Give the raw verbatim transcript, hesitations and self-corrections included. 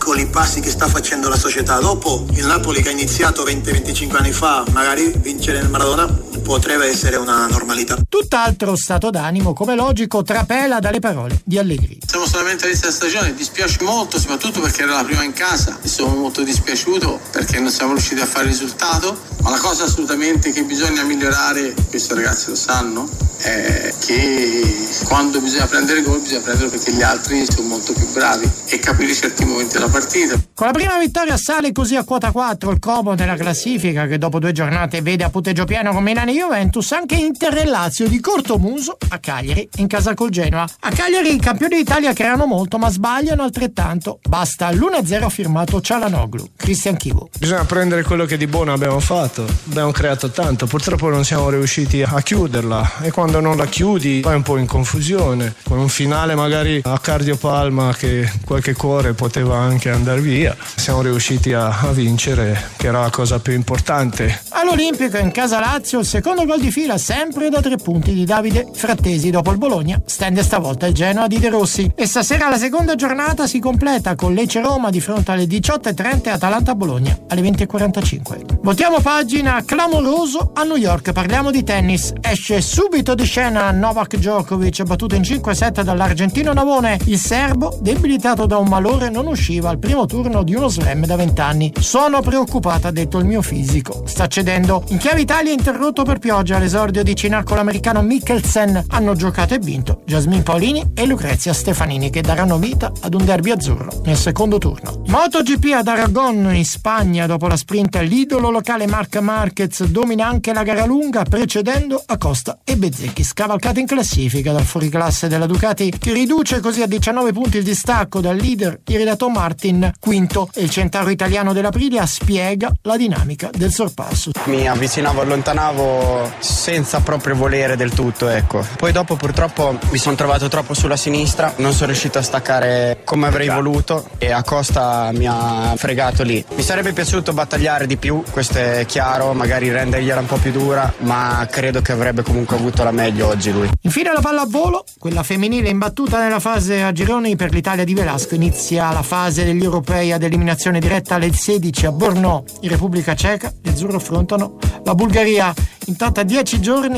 piccoli passi che sta facendo la società. Dopo il Napoli che ha iniziato venti venticinque anni fa, magari vincere il Maradona potrebbe essere una normalità. Tutt'altro stato d'animo, come logico, trapela dalle parole di Allegri. Siamo solamente all'inizio della stagione, dispiace molto, soprattutto perché era la prima in casa. Mi sono molto dispiaciuto perché non siamo riusciti a fare il risultato, ma la cosa assolutamente che bisogna migliorare, questi ragazzi lo sanno, è che quando bisogna prendere gol bisogna prenderlo perché gli altri sono molto più bravi e capire certi momenti della partita. Con la prima vittoria sale così a quota quattro il Como nella classifica, che dopo due giornate vede a punteggio pieno con Milan e Juventus. Anche Inter e Lazio di cortomuso a Cagliari in casa col Genoa. A Cagliari i campioni d'Italia creano molto ma sbagliano altrettanto. Basta l'uno a zero firmato Cialanoglu. Cristian Chivo. Bisogna prendere quello che di buono abbiamo fatto, abbiamo creato tanto, purtroppo non siamo riusciti a chiuderla e quando non la chiudi vai un po' in confusione, con un finale magari a cardiopalma che qualche cuore poteva anche andare via. Siamo riusciti a, a vincere, che era la cosa più importante. All'Olimpico in casa Lazio il secondo gol di fila sempre da tre punti di Davide Frattesi. Dopo il Bologna stende stavolta il Genoa di De Rossi e stasera la seconda giornata si completa con Lecce Roma di fronte alle diciotto e trenta e Atalanta Bologna alle venti e quarantacinque. Voltiamo pagina, clamoroso a New York, parliamo di tennis. Esce subito di scena Novak Djokovic, battuto in cinque set dall'argentino Navone. Il serbo, debilitato da un malore, non usciva al primo turno di uno slam da vent'anni. Sono preoccupata, ha detto, il mio fisico sta cedendo. In chiave Italia interrotto per pioggia l'esordio di Cina con l'americano Mikkelsen. Hanno giocato e vinto Jasmine Paolini e Lucrezia Stefanini, che daranno vita ad un derby azzurro nel secondo turno. MotoGP ad Aragon in Spagna, dopo la sprint l'idolo locale Marc Marquez domina anche la gara lunga, precedendo Acosta e Bezzecchi, scavalcati in classifica dal fuoriclasse della Ducati, che riduce così a diciannove punti il distacco dal leader iridato Martin, quinto, e il centauro italiano dell'Aprilia spiega la dinamica del sorpasso. Mi avvicinavo, allontanavo senza proprio volere del tutto, ecco. Poi dopo purtroppo mi sono trovato troppo sulla sinistra, non sono riuscito a staccare come avrei voluto e Acosta mi ha fregato lì. Mi sarebbe piaciuto battagliare di più, questo è chiaro, magari rendergliela un po' più dura, ma credo che avrebbe comunque avuto la meglio oggi lui. Infine la pallavolo, quella femminile imbattuta nella fase a gironi per l'Italia di Velasco. Inizia la fase degli europei ad eliminazione diretta alle sedici a Brno in Repubblica Ceca. Gli azzurri affrontano la Bulgaria. Intanto a dieci giorni